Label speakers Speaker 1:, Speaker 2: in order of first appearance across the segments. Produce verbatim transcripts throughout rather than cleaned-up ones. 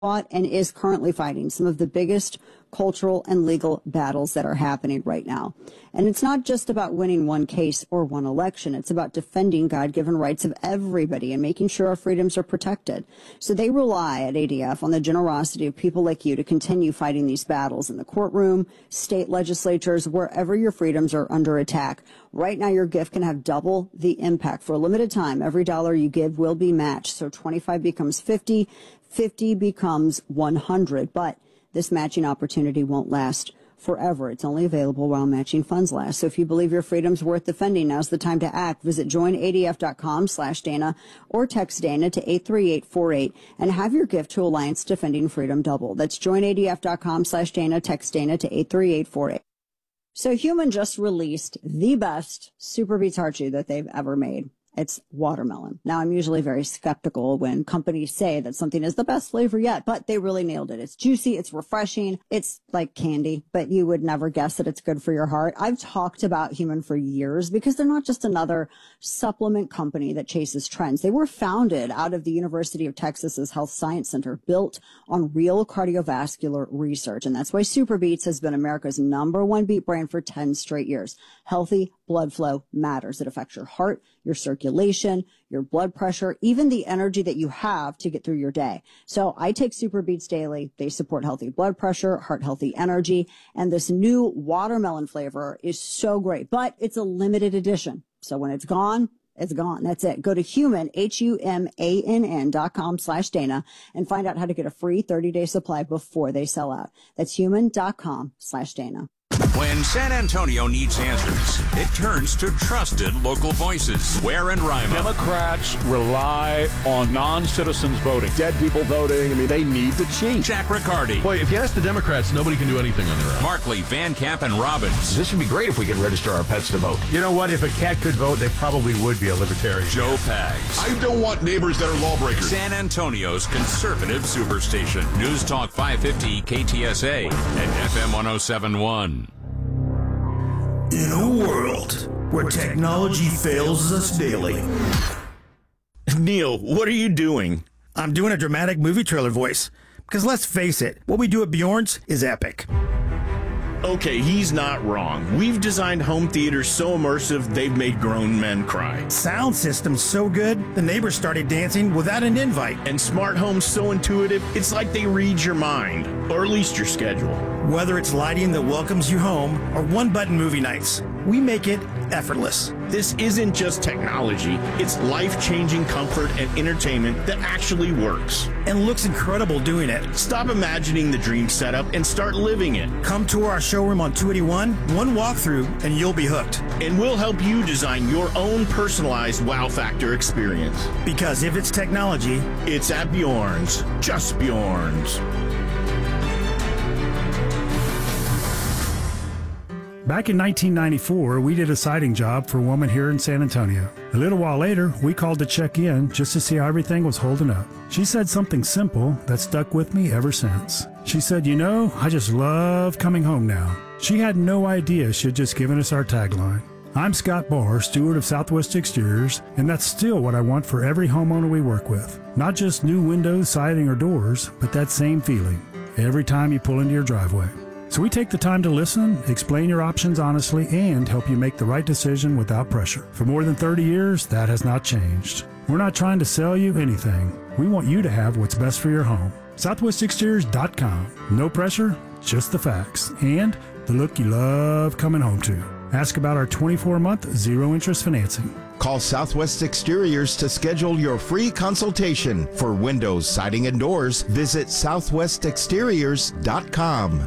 Speaker 1: fought and is currently fighting some of the biggest cultural and legal battles that are happening right now. And it's not just about winning one case or one election. It's about defending God-given rights of everybody and making sure our freedoms are protected. So they rely at A D F on the generosity of people like you to continue fighting these battles in the courtroom, state legislatures, wherever your freedoms are under attack. Right now, your gift can have double the impact. For a limited time, every dollar you give will be matched. So twenty-five becomes fifty, fifty becomes one hundred. But this matching opportunity won't last forever. It's only available while matching funds last. So if you believe your freedom's worth defending, now's the time to act. Visit join A D F dot com slash Dana or text Dana to eight three eight four eight and have your gift to Alliance Defending Freedom double. That's join A D F dot com slash Dana. Text Dana to eight three eight four eight. So Human just released the best Super Beets heart chew that they've ever made. It's watermelon. Now, I'm usually very skeptical when companies say that something is the best flavor yet, but they really nailed it. It's juicy. It's refreshing. It's like candy, but you would never guess that it's good for your heart. I've talked about Human for years because they're not just another supplement company that chases trends. They were founded out of the University of Texas's Health Science Center, built on real cardiovascular research. And that's why Super Beets has been America's number one beet brand for ten straight years. Healthy blood flow matters. It affects your heart, your circulation, your blood pressure, even the energy that you have to get through your day. So I take Super Beets daily. They support healthy blood pressure, heart healthy energy, and this new watermelon flavor is so great, but it's a limited edition. So when it's gone, it's gone. That's it. Go to human, H U M A N N dot com slash Dana and find out how to get a free thirty day supply before they sell out. That's human dot com slash Dana.
Speaker 2: When San Antonio needs answers, it turns to trusted local voices. Ware and Rima.
Speaker 3: Democrats rely on non-citizens voting. Dead people voting. I mean, they need to change.
Speaker 2: Jack Riccardi.
Speaker 4: Boy, if you ask the Democrats, nobody can do anything on their own.
Speaker 2: Markley, Van Camp, and Robbins.
Speaker 5: This would be great if we could register our pets to vote.
Speaker 6: You know what? If a cat could vote, they probably would be a libertarian.
Speaker 2: Joe Pags.
Speaker 7: I don't want neighbors that are lawbreakers.
Speaker 2: San Antonio's conservative superstation. News Talk five fifty K T S A and F M one oh seven point one.
Speaker 8: In a world where technology fails us daily.
Speaker 9: Neil, what are you doing?
Speaker 10: I'm doing a dramatic movie trailer voice. Because let's face it, what we do at Bjorn's is epic.
Speaker 9: Okay, he's not wrong. We've designed home theaters so immersive, they've made grown men cry.
Speaker 10: Sound system's so good, the neighbors started dancing without an invite.
Speaker 9: And smart homes so intuitive, it's like they read your mind, or at least your schedule.
Speaker 10: Whether it's lighting that welcomes you home or one-button movie nights, we make it effortless.
Speaker 9: This isn't just technology, it's life-changing comfort and entertainment that actually works.
Speaker 10: And looks incredible doing it.
Speaker 9: Stop imagining the dream setup and start living it.
Speaker 10: Come tour our showroom on two eighty-one, one walkthrough, and you'll be hooked.
Speaker 9: And we'll help you design your own personalized wow factor experience.
Speaker 10: Because if it's technology,
Speaker 9: it's at Bjorn's. Just Bjorn's.
Speaker 11: Back in nineteen ninety-four, we did a siding job for a woman here in San Antonio. A little while later, we called to check in just to see how everything was holding up. She said something simple that stuck with me ever since. She said, you know, I just love coming home now. She had no idea she had just given us our tagline. I'm Scott Barr, steward of Southwest Exteriors, and that's still what I want for every homeowner we work with. Not just new windows, siding, or doors, but that same feeling every time you pull into your driveway. So we take the time to listen, explain your options honestly, and help you make the right decision without pressure. For more than thirty years, that has not changed. We're not trying to sell you anything. We want you to have what's best for your home. Southwest Exteriors dot com. No pressure, just the facts, and the look you love coming home to. Ask about our twenty-four month zero-interest financing.
Speaker 12: Call Southwest Exteriors to schedule your free consultation. For windows, siding, and doors, visit Southwest Exteriors dot com.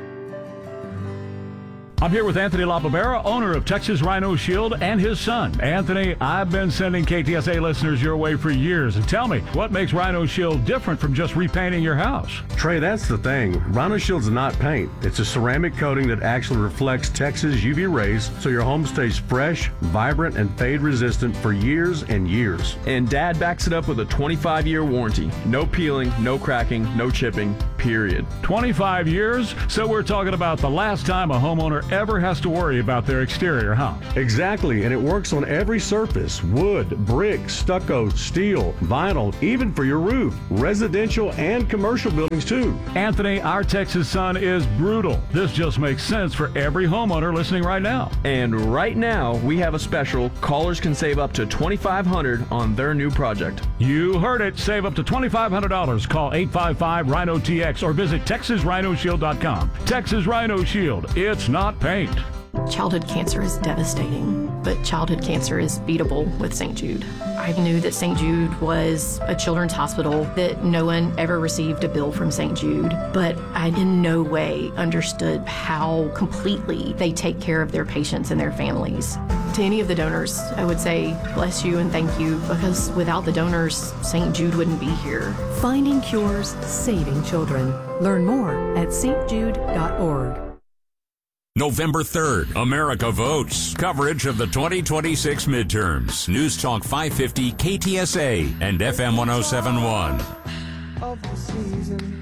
Speaker 3: I'm here with Anthony LaBarbera, owner of Texas Rhino Shield, and his son. Anthony, I've been sending K T S A listeners your way for years. And tell me, what makes Rhino Shield different from just repainting your house?
Speaker 13: Trey, that's the thing. Rhino Shield's not paint. It's a ceramic coating that actually reflects Texas U V rays, so your home stays fresh, vibrant, and fade resistant for years and years.
Speaker 14: And Dad backs it up with a twenty-five year warranty. No peeling, no cracking, no chipping.
Speaker 3: period. twenty-five years? So we're talking about the last time a homeowner ever has to worry about their exterior, huh?
Speaker 13: Exactly, and it works on every surface: wood, brick, stucco, steel, vinyl, even for your roof. Residential and commercial buildings, too.
Speaker 3: Anthony, our Texas sun is brutal. This just makes sense for every homeowner listening right now.
Speaker 14: And right now, we have a special. Callers can save up to twenty-five hundred dollars on their new project.
Speaker 3: You heard it. Save up to twenty-five hundred dollars. Call eight five five Rhino T X or visit Texas Rhino Shield dot com. Texas Rhino Shield. It's not paint.
Speaker 15: Childhood cancer is devastating, but childhood cancer is beatable with Saint Jude. I knew that Saint Jude was a children's hospital, that no one ever received a bill from Saint Jude, but I in no way understood how completely they take care of their patients and their families. To any of the donors, I would say bless you and thank you, because without the donors, Saint Jude wouldn't be here.
Speaker 16: Finding cures, saving children. Learn more at S T jude dot org.
Speaker 2: November third, America votes. Coverage of the twenty twenty-six midterms. News Talk five fifty K T S A and F M one oh seven point one.
Speaker 17: Of the season.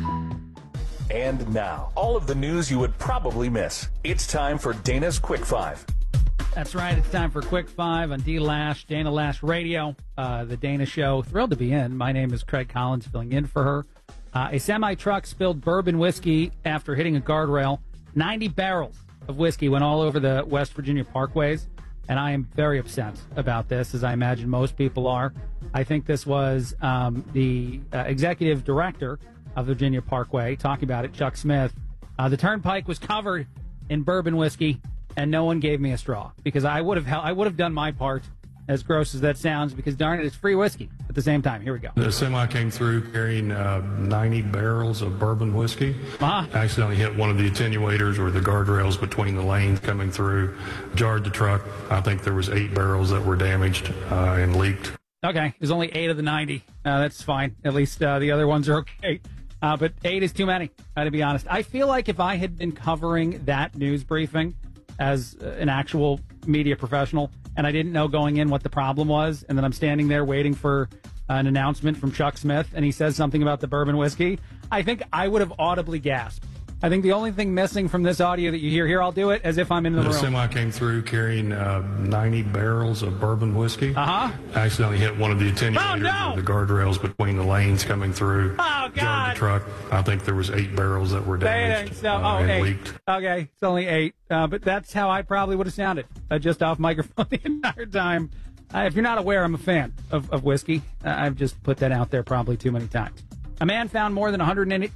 Speaker 17: And now, all of the news you would probably miss. It's time for Dana's Quick Five.
Speaker 18: That's right. It's time for Quick Five on D Lash, Dana Lash Radio, uh, the Dana Show. Thrilled to be in. My name is Craig Collins, filling in for her. Uh, a semi-truck spilled bourbon whiskey after hitting a guardrail. ninety barrels of whiskey went all over the West Virginia parkways, and I am very upset about this, as I imagine most people are. I think this was um, the uh, executive director of Virginia Parkway talking about it, Chuck Smith. Uh, the turnpike was covered in bourbon whiskey, and no one gave me a straw, because I would have I would have done my part, as gross as that sounds, because darn it, it's free whiskey at the same time. Here we go.
Speaker 19: The semi came through carrying uh, ninety barrels of bourbon whiskey.
Speaker 18: Uh-huh.
Speaker 19: Accidentally hit one of the attenuators or the guardrails between the lanes coming through, jarred the truck. I think there was eight barrels that were damaged uh, and leaked.
Speaker 18: Okay, there's only eight of the ninety. Uh, that's fine. At least uh, the other ones are okay. Uh, but eight is too many, uh, to be honest. I feel like if I had been covering that news briefing as uh, an actual media professional, and I didn't know going in what the problem was, and then I'm standing there waiting for an announcement from Chuck Smith, and he says something about the bourbon whiskey, I think I would have audibly gasped. I think the only thing missing from this audio that you hear here, I'll do it as if I'm in the,
Speaker 19: the
Speaker 18: room.
Speaker 19: The semi came through carrying uh, ninety barrels of bourbon whiskey.
Speaker 18: Uh-huh.
Speaker 19: Accidentally hit one of the attenuators
Speaker 18: oh, no!
Speaker 19: or the guardrails between the lanes coming through.
Speaker 18: Oh, God.
Speaker 19: Jarred the truck. I think there was eight barrels that were damaged
Speaker 18: so,
Speaker 19: uh,
Speaker 18: oh,
Speaker 19: and
Speaker 18: eight.
Speaker 19: leaked.
Speaker 18: Okay, it's only eight. Uh, but that's how I probably would have sounded, uh, just off microphone the entire time. Uh, if you're not aware, I'm a fan of, of whiskey. Uh, I've just put that out there probably too many times. A man found more than one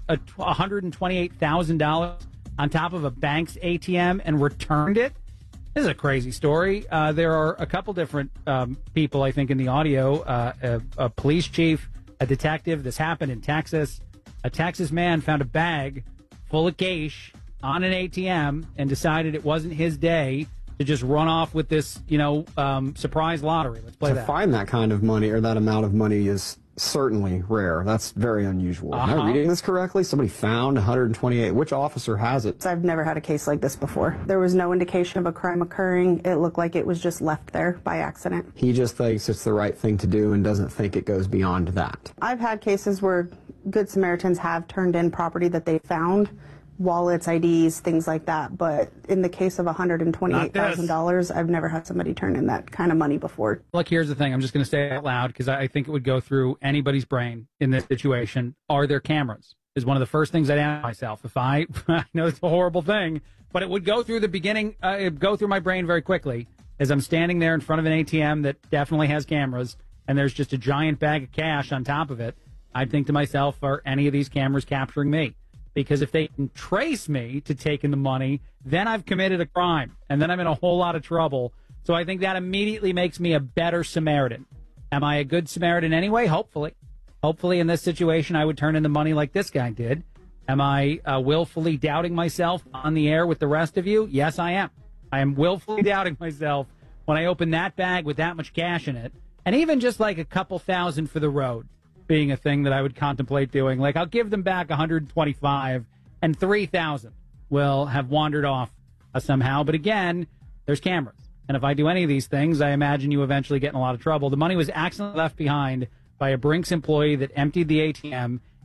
Speaker 18: hundred twenty-eight thousand dollars on top of a bank's A T M and returned it. This is a crazy story. Uh, there are a couple different um, people, I think, in the audio. Uh, a, a police chief, a detective. This happened in Texas. A Texas man found a bag full of cash on an A T M and decided it wasn't his day to just run off with this, you know, um, surprise lottery. Let's play
Speaker 20: to
Speaker 18: that.
Speaker 20: To find that kind of money or that amount of money is certainly rare. That's very unusual.
Speaker 18: Uh-huh.
Speaker 20: Am I reading this correctly? Somebody found one hundred twenty-eight. Which officer has it?
Speaker 21: I've never had a case like this before. There was no indication of a crime occurring. It looked like it was just left there by accident.
Speaker 20: He just thinks it's the right thing to do and doesn't think it goes beyond that.
Speaker 21: I've had cases where Good Samaritans have turned in property that they found, wallets, I Ds, things like that. But in the case of one hundred twenty-eight thousand dollars, I've never had somebody turn in that kind of money before.
Speaker 18: Look, here's the thing. I'm just going to say it out loud because I think it would go through anybody's brain in this situation. Are there cameras? Is one of the first things I'd ask myself. If I, I know it's a horrible thing, but it would go through the beginning, uh, it would go through my brain very quickly as I'm standing there in front of an A T M that definitely has cameras, and there's just a giant bag of cash on top of it. I'd think to myself, are any of these cameras capturing me? Because if they can trace me to taking the money, then I've committed a crime, and then I'm in a whole lot of trouble. So I think that immediately makes me a better Samaritan. Am I a good Samaritan anyway? Hopefully. Hopefully in this situation I would turn in the money like this guy did. Am I uh, willfully doubting myself on the air with the rest of you? Yes, I am. I am willfully doubting myself when I open that bag with that much cash in it, and even just like a couple thousand for the road being a thing that I would contemplate doing. Like, I'll give them back one hundred twenty-five and three thousand will have wandered off uh, somehow. But again, there's cameras. And if I do any of these things, I imagine you eventually get in a lot of trouble. The money was accidentally left behind by a Brinks employee that emptied the A T M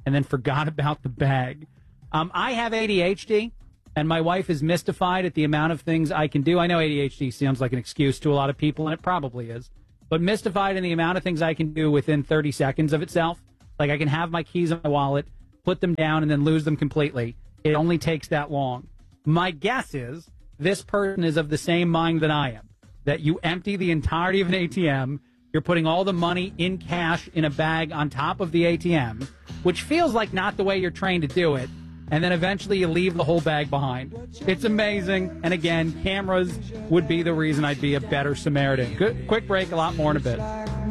Speaker 18: and then forgot about the bag. Um, I have A D H D, and my wife is mystified at the amount of things I can do. I know A D H D sounds like an excuse to a lot of people, and it probably is, but mystified in the amount of things I can do within thirty seconds of itself. Like I can have my keys in my wallet, put them down, and then lose them completely. It only takes that long. My guess is this person is of the same mind that I am, that you empty the entirety of an A T M, you're putting all the money in cash in a bag on top of the A T M, which feels like not the way you're trained to do it, and then eventually you leave the whole bag behind. It's amazing, and again, cameras would be the reason I'd be a better Samaritan. Good, quick break, a lot more in a bit.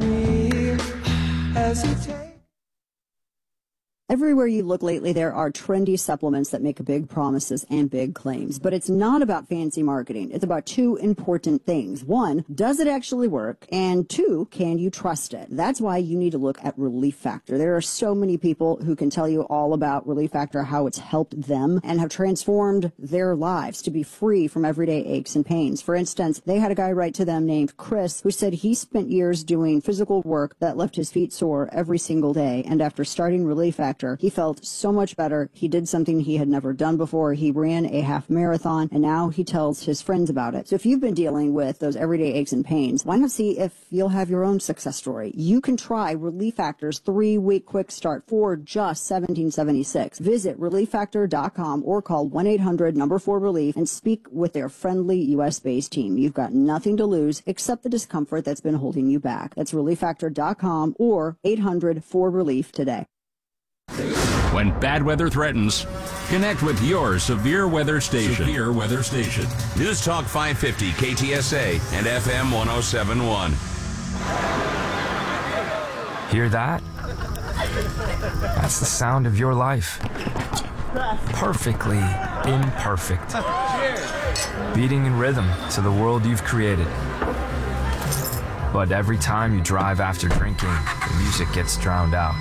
Speaker 1: Everywhere you look lately, there are trendy supplements that make big promises and big claims. But it's not about fancy marketing. It's about two important things. One, does it actually work? And two, can you trust it? That's why you need to look at Relief Factor. There are so many people who can tell you all about Relief Factor, how it's helped them and have transformed their lives to be free from everyday aches and pains. For instance, they had a guy write to them named Chris who said he spent years doing physical work that left his feet sore every single day. And after starting Relief Factor, he felt so much better. He did something he had never done before. He ran a half marathon, and now he tells his friends about it. So if you've been dealing with those everyday aches and pains, why not see if you'll have your own success story? You can try Relief Factor's three-week quick start for just seventeen seventy-six. Visit relief factor dot com or call one eight hundred number four relief and speak with their friendly U S-based team. You've got nothing to lose except the discomfort that's been holding you back. That's relief factor dot com or eight hundred four relief today.
Speaker 2: When bad weather threatens, connect with your severe weather station.
Speaker 22: Severe weather station.
Speaker 2: News Talk five fifty K T S A and F M one oh seven point one.
Speaker 23: Hear that? That's the sound of your life. Perfectly imperfect. Beating in rhythm to the world you've created. But every time you drive after drinking, the music gets drowned out.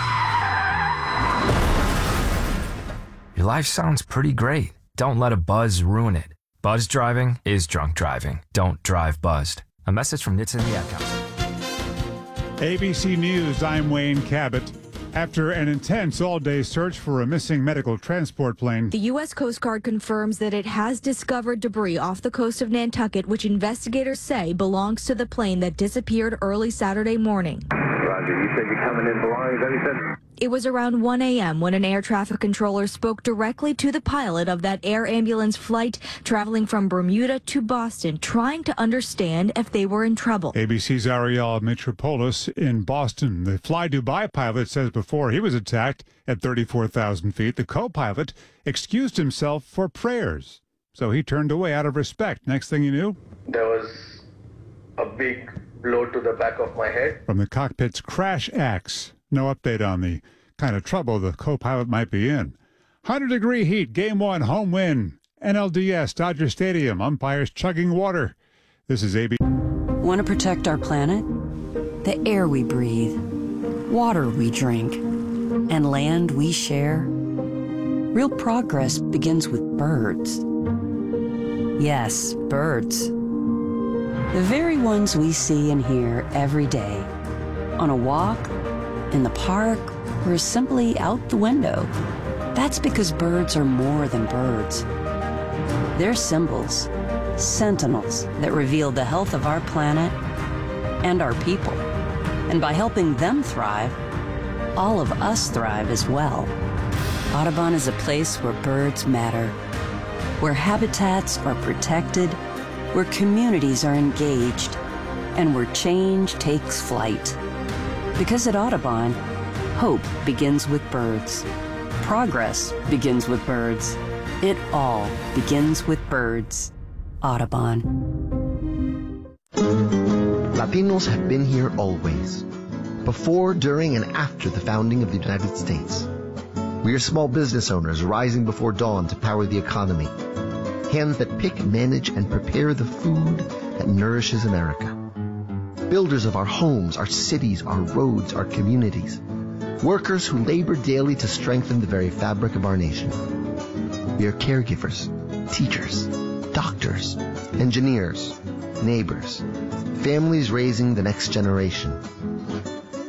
Speaker 23: Your life sounds pretty great. Don't let a buzz ruin it. Buzz driving is drunk driving. Don't drive buzzed. A message from N H T S A and the Ad Council.
Speaker 3: A B C News, I'm Wayne Cabot. After an intense all-day search for a missing medical transport plane,
Speaker 24: the U S Coast Guard confirms that it has discovered debris off the coast of Nantucket, which investigators say belongs to the plane that disappeared early Saturday morning.
Speaker 25: Roger, you said you're coming in belongings, that he said?
Speaker 24: It was around one a.m. when an air traffic controller spoke directly to the pilot of that air ambulance flight traveling from Bermuda to Boston, trying to understand if they were in trouble.
Speaker 3: A B C's Ariel Mitropoulos in Boston. The Fly Dubai pilot says before he was attacked at thirty-four thousand feet, the co-pilot excused himself for prayers. So he turned away out of respect. Next thing you knew,
Speaker 25: there was a big blow to the back of my head.
Speaker 3: From the cockpit's crash axe. No update on the kind of trouble the co-pilot might be in. one hundred degree heat, game one, home win. N L D S, Dodger Stadium, umpires chugging water. This is A B C.
Speaker 26: Want to protect our planet? The air we breathe, water we drink, and land we share? Real progress begins with birds. Yes, birds. The very ones we see and hear every day. On a walk, in the park, or simply out the window. That's because birds are more than birds. They're symbols, sentinels that reveal the health of our planet and our people. And by helping them thrive, all of us thrive as well. Audubon is a place where birds matter, where habitats are protected, where communities are engaged, and where change takes flight. Because at Audubon, hope begins with birds. Progress begins with birds. It all begins with birds. Audubon.
Speaker 27: Latinos have been here always. Before, during, and after the founding of the United States. We are small business owners rising before dawn to power the economy. Hands that pick, manage, and prepare the food that nourishes America. Builders of our homes, our cities, our roads, our communities. Workers who labor daily to strengthen the very fabric of our nation. We are caregivers, teachers, doctors, engineers, neighbors, families raising the next generation.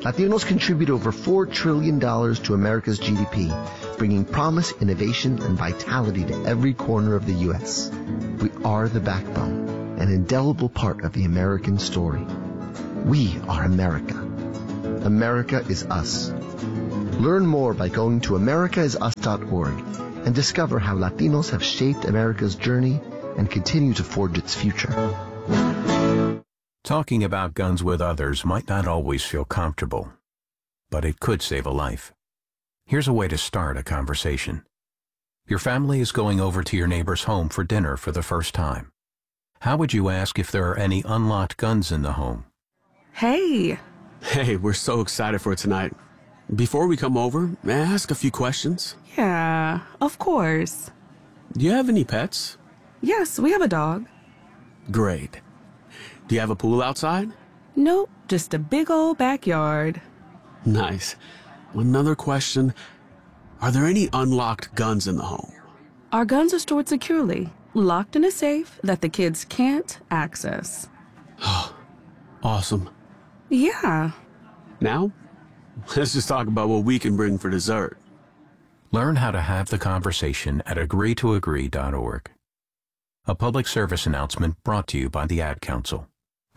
Speaker 27: Latinos contribute over four trillion dollars to America's G D P, bringing promise, innovation, and vitality to every corner of the U S. We are the backbone, an indelible part of the American story. We are America. America is us. Learn more by going to america is us dot org and discover how Latinos have shaped America's journey and continue to forge its future.
Speaker 4: Talking about guns with others might not always feel comfortable, but it could save a life. Here's a way to start a conversation. Your family is going over to your neighbor's home for dinner for the first time. How would you ask if there are any unlocked guns in the home?
Speaker 5: Hey. Hey, we're so excited for tonight. Before we come over, may I ask a few questions?
Speaker 6: Yeah, of course.
Speaker 5: Do you have any pets?
Speaker 6: Yes, we have a dog.
Speaker 5: Great. Do you have a pool outside?
Speaker 6: Nope, just a big old backyard.
Speaker 5: Nice. Another question. Are there any unlocked guns in the home?
Speaker 6: Our guns are stored securely, locked in a safe that the kids can't access.
Speaker 5: Awesome.
Speaker 6: Yeah.
Speaker 5: Now, let's just talk about what we can bring for dessert.
Speaker 4: Learn how to have the conversation at agree to agree dot org. A public service announcement brought to you by the Ad Council.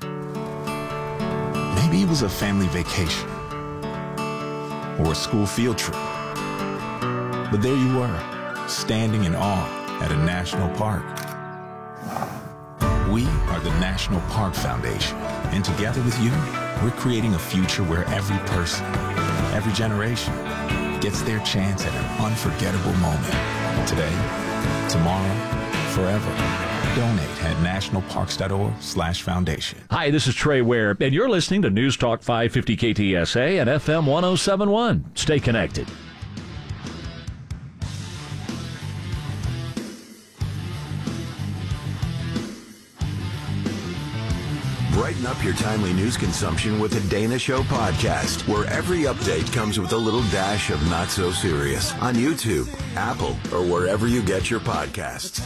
Speaker 7: Maybe it was a family vacation or a school field trip. But there you were, standing in awe at a national park. We are the National Park Foundation, and together with you, we're creating a future where every person, every generation, gets their chance at an unforgettable moment. Today, tomorrow, forever. Donate at national parks dot org slash foundation.
Speaker 8: Hi, this is Trey Ware, and you're listening to News Talk five fifty K T S A and F M one oh seven point one. Stay connected.
Speaker 10: Brighten up your timely news consumption with the Dana Show podcast, where every update comes with a little dash of not so serious on YouTube, Apple, or wherever you get your podcasts.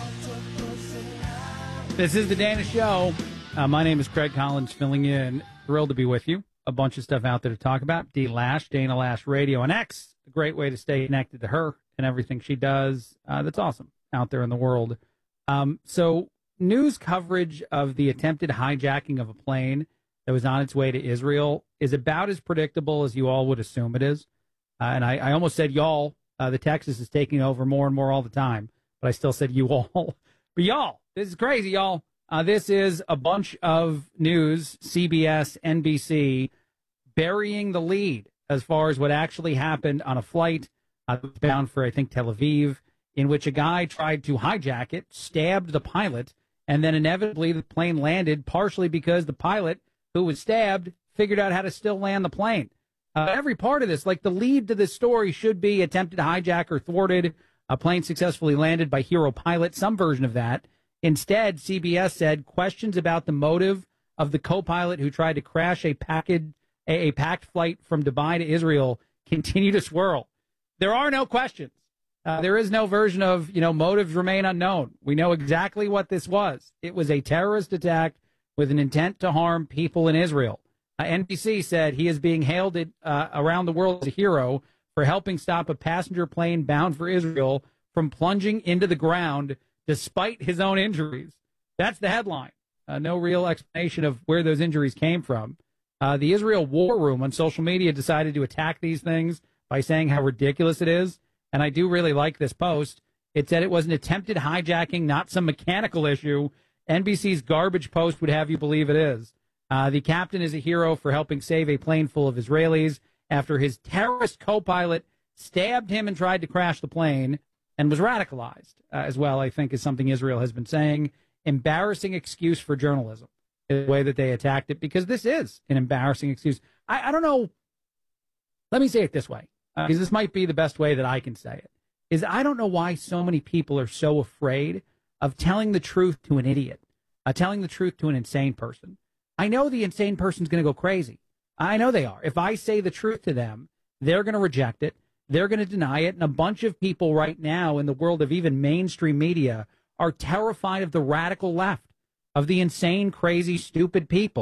Speaker 18: This is the Dana Show. Uh, my name is Craig Collins, filling in. Thrilled to be with you. A bunch of stuff out there to talk about. D Lash, Dana Lash Radio, and X. A great way to stay connected to her and everything she does. Uh, that's awesome out there in the world. Um, so, news coverage of the attempted hijacking of a plane that was on its way to Israel is about as predictable as you all would assume it is. Uh, and I, I almost said y'all. Uh, the Texas is taking over more and more all the time, but I still said you all. But y'all, this is crazy, y'all. Uh, this is a bunch of news, C B S, N B C, burying the lead as far as what actually happened on a flight uh, bound for, I think, Tel Aviv, in which a guy tried to hijack it, stabbed the pilot, and then inevitably the plane landed, partially because the pilot who was stabbed figured out how to still land the plane. Uh, every part of this, like the lead to this story, should be attempted hijacker thwarted, a plane successfully landed by hero pilot, some version of that. Instead, C B S said questions about the motive of the co-pilot who tried to crash a packed, a, a packed flight from Dubai to Israel continue to swirl. There are no questions. Uh, there is no version of, you know, motives remain unknown. We know exactly what this was. It was a terrorist attack with an intent to harm people in Israel. Uh, N B C said he is being hailed uh, around the world as a hero for helping stop a passenger plane bound for Israel from plunging into the ground despite his own injuries. That's the headline. Uh, no real explanation of where those injuries came from. Uh, the Israel War Room on social media decided to attack these things by saying how ridiculous it is. And I do really like this post. It said it was an attempted hijacking, not some mechanical issue. N B C's garbage post would have you believe it is. Uh, the captain is a hero for helping save a plane full of Israelis after his terrorist co-pilot stabbed him and tried to crash the plane and was radicalized uh, as well, I think, is something Israel has been saying. Embarrassing excuse for journalism, the way that they attacked it, because this is an embarrassing excuse. I, I don't know. Let me say it this way, because uh, this might be the best way that I can say it, is I don't know why so many people are so afraid of telling the truth to an idiot, uh, telling the truth to an insane person. I know the insane person's going to go crazy. I know they are. If I say the truth to them, they're going to reject it. They're going to deny it. And a bunch of people right now in the world of even mainstream media are terrified of the radical left, of the insane, crazy, stupid people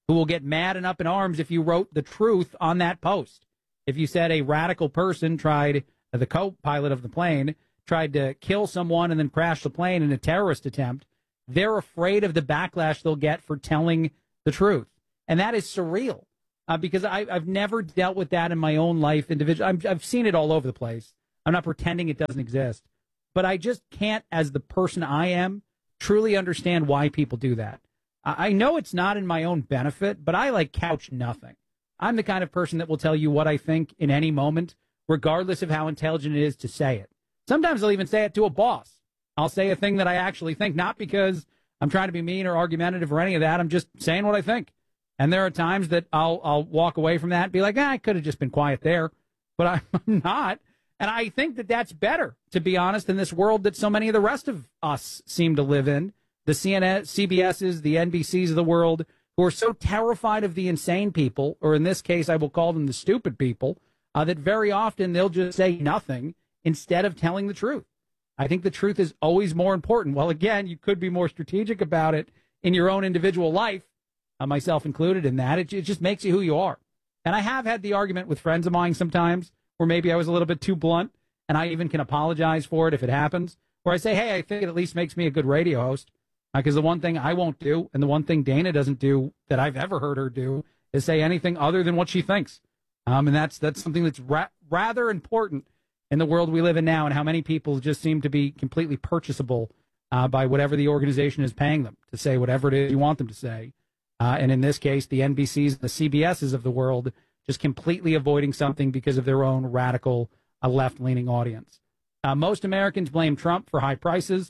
Speaker 18: who will get mad and up in arms if you wrote the truth on that post. If you said a radical person tried, uh, the co-pilot of the plane, tried to kill someone and then crash the plane in a terrorist attempt, they're afraid of the backlash they'll get for telling the truth. And that is surreal uh, because I, I've never dealt with that in my own life individually. I've, I've seen it all over the place. I'm not pretending it doesn't exist. But I just can't, as the person I am, truly understand why people do that. I, I know it's not in my own benefit, but I like couch nothing. I'm the kind of person that will tell you what I think in any moment, regardless of how intelligent it is to say it. Sometimes I'll even say it to a boss. I'll say a thing that I actually think, not because I'm trying to be mean or argumentative or any of that. I'm just saying what I think. And there are times that I'll I'll walk away from that and be like, ah, I could have just been quiet there. But I'm not. And I think that that's better, to be honest, in this world that so many of the rest of us seem to live in. The C N N, C B S's, the N B C's of the world, who are so terrified of the insane people, or in this case, I will call them the stupid people, uh, that very often they'll just say nothing instead of telling the truth. I think the truth is always more important. Well, again, you could be more strategic about it in your own individual life, uh, myself included in that. It, it just makes you who you are. And I have had the argument with friends of mine sometimes where maybe I was a little bit too blunt, and I even can apologize for it if it happens, where I say, hey, I think it at least makes me a good radio host. Because uh, the one thing I won't do, and the one thing Dana doesn't do that I've ever heard her do, is say anything other than what she thinks. Um, and that's that's something that's ra- rather important in the world we live in now, and how many people just seem to be completely purchasable uh, by whatever the organization is paying them to say whatever it is you want them to say. Uh, and in this case, the N B C's and the C B S's of the world just completely avoiding something because of their own radical uh, left-leaning audience. Uh, most Americans blame Trump for high prices.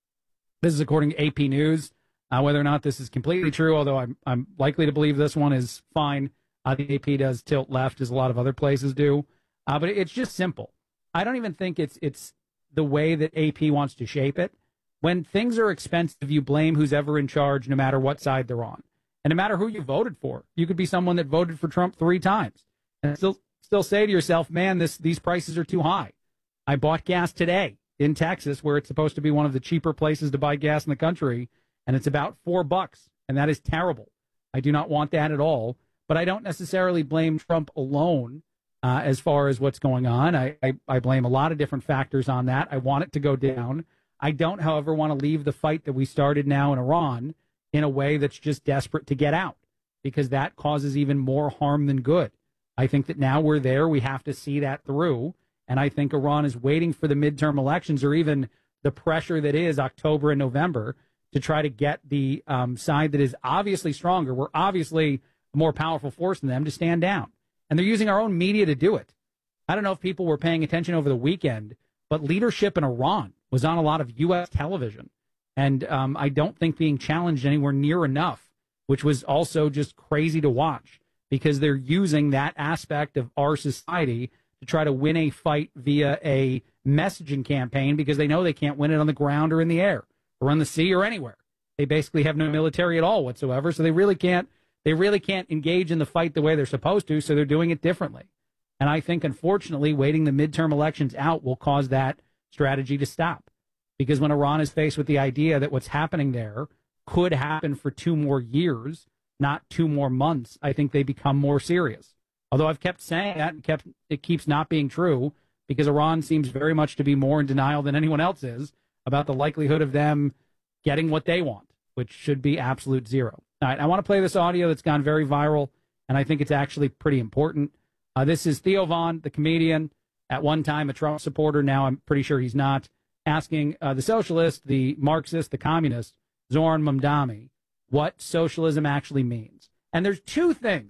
Speaker 18: This is according to A P News. Uh, whether or not this is completely true, although I'm I'm likely to believe this one is fine. Uh, the A P does tilt left, as a lot of other places do. Uh, but it's just simple. I don't even think it's it's the way that A P wants to shape it. When things are expensive, you blame who's ever in charge, no matter what side they're on. And no matter who you voted for. You could be someone that voted for Trump three times and still still say to yourself, man, this these prices are too high. I bought gas today in Texas, where it's supposed to be one of the cheaper places to buy gas in the country, and it's about four bucks, and that is terrible. I do not want that at all, but I don't necessarily blame Trump alone uh, as far as what's going on. I, I, I blame a lot of different factors on that. I want it to go down. I don't, however, want to leave the fight that we started now in Iran in a way that's just desperate to get out, because that causes even more harm than good. I think that now we're there, we have to see that through. And I think Iran is waiting for the midterm elections, or even the pressure that is October and November, to try to get the um, side that is obviously stronger, we're obviously a more powerful force than them, to stand down. And they're using our own media to do it. I don't know if people were paying attention over the weekend, but leadership in Iran was on a lot of U S television. And um, I don't think being challenged anywhere near enough, which was also just crazy to watch, because they're using that aspect of our society to try to win a fight via a messaging campaign, because they know they can't win it on the ground or in the air or on the sea or anywhere. They basically have no military at all whatsoever, so they really can't they really can't engage in the fight the way they're supposed to, so they're doing it differently. And I think, unfortunately, waiting the midterm elections out will cause that strategy to stop, because when Iran is faced with the idea that what's happening there could happen for two more years, not two more months, I think they become more serious. Although I've kept saying that, and kept it keeps not being true, because Iran seems very much to be more in denial than anyone else is about the likelihood of them getting what they want, which should be absolute zero. All right, I want to play this audio that's gone very viral, and I think it's actually pretty important. Uh, this is Theo Von, the comedian, at one time a Trump supporter, now I'm pretty sure he's not, asking uh, the socialist, the Marxist, the communist, Zoran Mamdani, what socialism actually means. And there's two things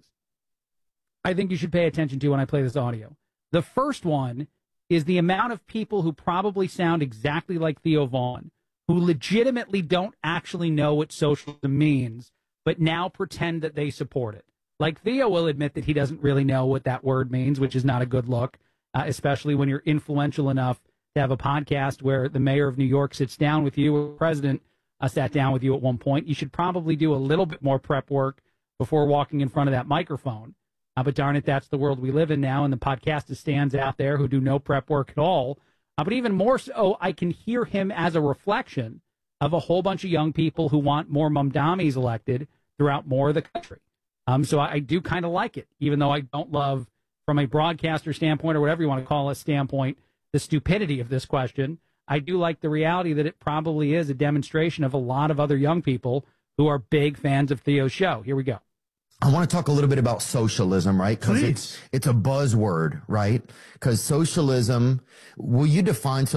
Speaker 18: I think you should pay attention to when I play this audio. The first one is the amount of people who probably sound exactly like Theo Von, who legitimately don't actually know what socialism means, but now pretend that they support it. Like, Theo will admit that he doesn't really know what that word means, which is not a good look, uh, especially when you're influential enough to have a podcast where the mayor of New York sits down with you, or the president uh, sat down with you at one point. You should probably do a little bit more prep work before walking in front of that microphone. Uh, but darn it, that's the world we live in now, and the podcast stands out there who do no prep work at all. Uh, but even more so, I can hear him as a reflection of a whole bunch of young people who want more Mamdamis elected throughout more of the country. Um, so I, I do kind of like it, even though I don't love, from a broadcaster standpoint or whatever you want to call a standpoint, the stupidity of this question. I do like the reality that it probably is a demonstration of a lot of other young people who are big fans of Theo's show. Here we go.
Speaker 9: I want to talk a little bit about socialism, right? Because it's, it's a buzzword, right? Because socialism, will you define